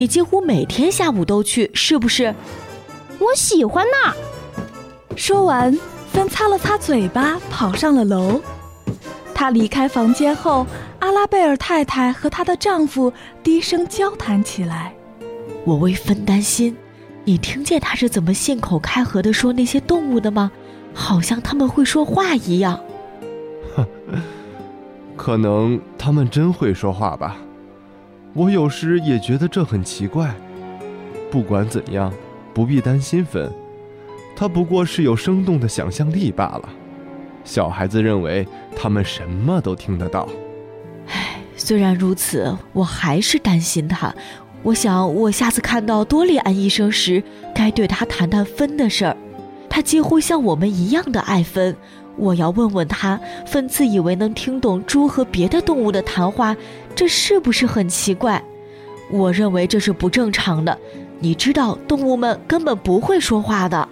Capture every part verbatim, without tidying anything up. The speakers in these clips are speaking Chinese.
你几乎每天下午都去，是不是？ 我喜欢那儿。 说完，芬擦了擦嘴巴，跑上了楼。她离开房间后，阿拉贝尔太太和她的丈夫低声交谈起来。 我为芬担心，你听见她是怎么信口开河地说那些动物的吗？好像他们会说话一样。 可能他们真会说话吧，我有时也觉得这很奇怪。不管怎样，不必担心芬，她不过是有生动的想象力罢了。小孩子认为他们什么都听得到。 唉，虽然如此，我还是担心他。我想我下次看到多利安医生时，该对他谈谈芬的事儿。他几乎像我们一样的爱芬，我要问问他，芬自以为能听懂猪和别的动物的谈话，这是不是很奇怪？我认为这是不正常的。你知道，动物们根本不会说话的。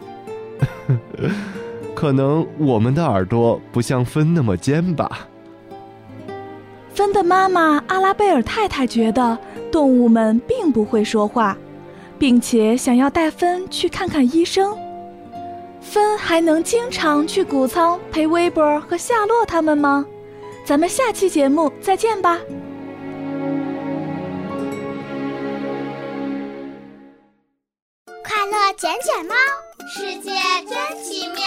可能我们的耳朵不像芬那么尖吧。 芬的妈妈阿拉贝尔太太觉得动物们并不会说话，并且想要带芬去看看医生。芬还能经常去谷仓陪威伯尔和夏洛他们吗？咱们下期节目再见吧。 快乐捡捡猫，世界真奇妙。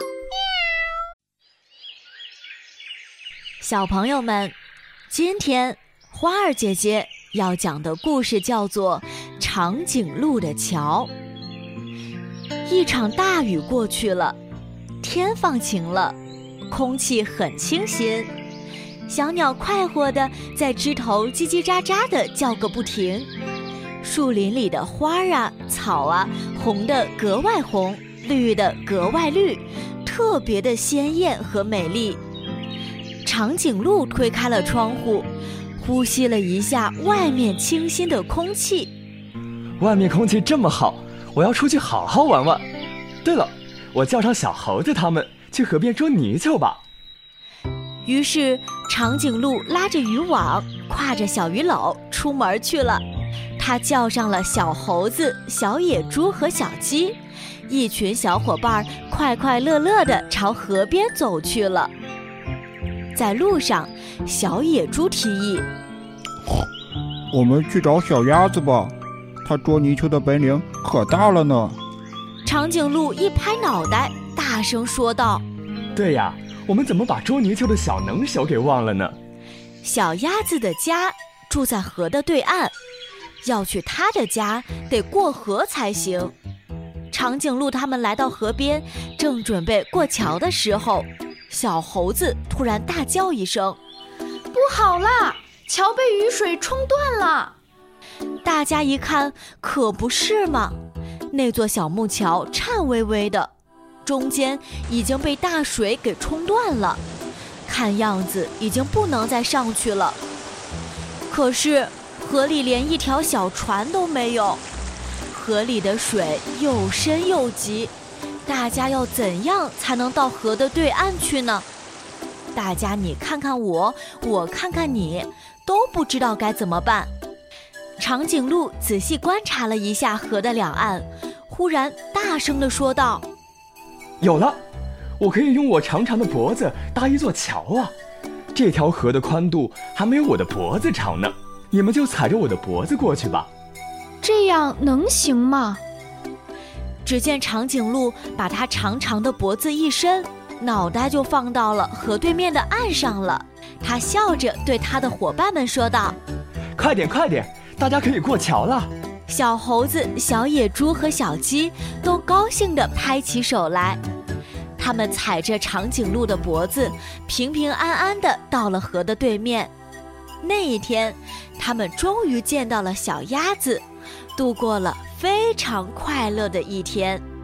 小朋友们，今天花儿姐姐要讲的故事叫做《长颈鹿的桥》。一场大雨过去了，天放晴了，空气很清新，小鸟快活地在枝头叽叽喳喳地叫个不停。树林里的花啊草啊，红的格外红，绿的格外绿，特别的鲜艳和美丽。长颈鹿推开了窗户，呼吸了一下外面清新的空气。 外面空气这么好，我要出去好好玩玩。对了，我叫上小猴子他们去河边捉泥鳅吧。 于是长颈鹿拉着渔网，挎着小鱼篓出门去了。他叫上了小猴子、小野猪和小鸡，一群小伙伴快快乐乐地朝河边走去了。在路上，小野猪提议： 我们去找小鸭子吧，它捉泥鳅的本领可大了呢。 长颈鹿一拍脑袋，大声说道： 对呀，我们怎么把捉泥鳅的小能手给忘了呢？ 小鸭子的家住在河的对岸，要去他的家得过河才行。长颈鹿他们来到河边，正准备过桥的时候，小猴子突然大叫一声： 不好啦，桥被雨水冲断了。 大家一看，可不是嘛，那座小木桥颤巍巍的，中间已经被大水给冲断了，看样子已经不能再上去了。可是河里连一条小船都没有，河里的水又深又急，大家要怎样才能到河的对岸去呢？大家你看看我，我看看你，都不知道该怎么办。长颈鹿仔细观察了一下河的两岸，忽然大声地说道： 有了，我可以用我长长的脖子搭一座桥啊！这条河的宽度还没有我的脖子长呢，你们就踩着我的脖子过去吧。 这样能行吗？ 只见长颈鹿把它长长的脖子一伸，脑袋就放到了河对面的岸上了。他笑着对他的伙伴们说道： 快点快点，大家可以过桥了。 小猴子、小野猪和小鸡都高兴地拍起手来，他们踩着长颈鹿的脖子，平平安安地到了河的对面。那一天，他们终于见到了小鸭子，度过了非常快乐的一天。